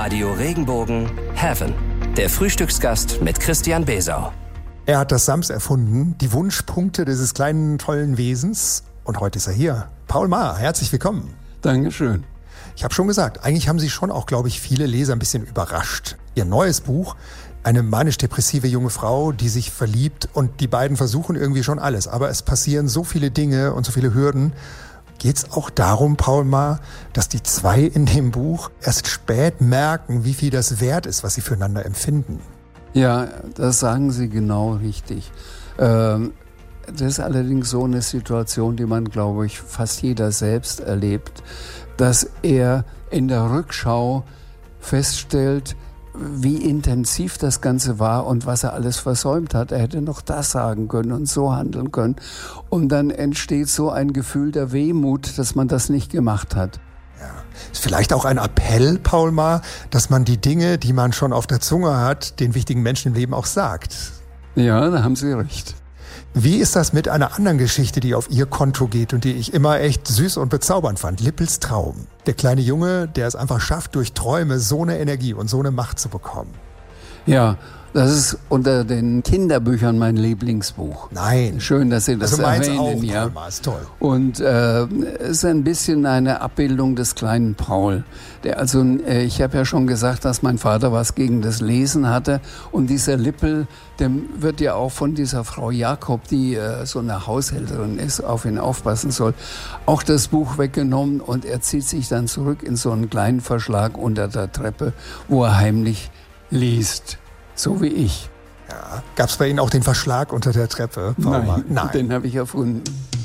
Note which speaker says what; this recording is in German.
Speaker 1: Radio Regenbogen Heaven. Der Frühstücksgast mit Christian Besau.
Speaker 2: Er hat das Sams erfunden, die Wunschpunkte dieses kleinen, tollen Wesens. Und heute ist er hier. Paul Maar, herzlich willkommen.
Speaker 3: Dankeschön.
Speaker 2: Ich habe schon gesagt, eigentlich haben Sie schon auch, glaube ich, viele Leser ein bisschen überrascht. Ihr neues Buch, eine manisch-depressive junge Frau, die sich verliebt, und die beiden versuchen irgendwie schon alles. Aber es passieren so viele Dinge und so viele Hürden. Geht es auch darum, Paul Maar, dass die zwei in dem Buch erst spät merken, wie viel das wert ist, was sie füreinander empfinden?
Speaker 3: Ja, das sagen Sie genau richtig. Das ist allerdings so eine Situation, die man, glaube ich, fast jeder selbst erlebt, dass er in der Rückschau feststellt, wie intensiv das Ganze war und was er alles versäumt hat. Er hätte noch das sagen können und so handeln können. Und dann entsteht so ein Gefühl der Wehmut, dass man das nicht gemacht hat.
Speaker 2: Ja. Ist vielleicht auch ein Appell, Paul Maar, dass man die Dinge, die man schon auf der Zunge hat, den wichtigen Menschen im Leben auch sagt.
Speaker 3: Ja, da haben Sie recht.
Speaker 2: Wie ist das mit einer anderen Geschichte, die auf Ihr Konto geht und die ich immer echt süß und bezaubernd fand? Lippels Traum. Der kleine Junge, der es einfach schafft, durch Träume so eine Energie und so eine Macht zu bekommen.
Speaker 3: Ja, das ist unter den Kinderbüchern mein Lieblingsbuch.
Speaker 2: Nein.
Speaker 3: Schön, dass Sie das
Speaker 2: also meins
Speaker 3: erwähnen.
Speaker 2: Auch,
Speaker 3: ja.
Speaker 2: Paul Maar, ist toll.
Speaker 3: Und es ist ein bisschen eine Abbildung des kleinen Paul. Ich habe ja schon gesagt, dass mein Vater was gegen das Lesen hatte. Und dieser Lippel, dem wird ja auch von dieser Frau Jakob, die so eine Haushälterin ist, auf ihn aufpassen soll, auch das Buch weggenommen. Und er zieht sich dann zurück in so einen kleinen Verschlag unter der Treppe, wo er heimlich liest. So wie ich.
Speaker 2: Ja. Gab es bei Ihnen auch den Verschlag unter der Treppe?
Speaker 3: Nein, den habe ich erfunden.